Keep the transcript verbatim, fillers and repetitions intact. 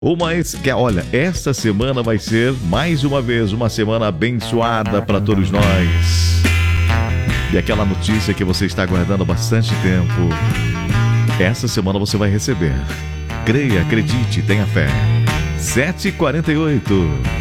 Uma, ex- que, olha, esta semana vai ser, mais uma vez, uma semana abençoada para todos nós. E aquela notícia que você está aguardando há bastante tempo, essa semana você vai receber. Creia, acredite, tenha fé. sete e quarenta e oito.